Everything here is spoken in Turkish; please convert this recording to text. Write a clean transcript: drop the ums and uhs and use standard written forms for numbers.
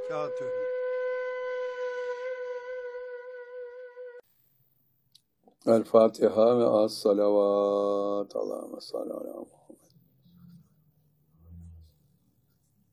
وبركاته. El Fatiha ve as-salavat. Allahümme salli ala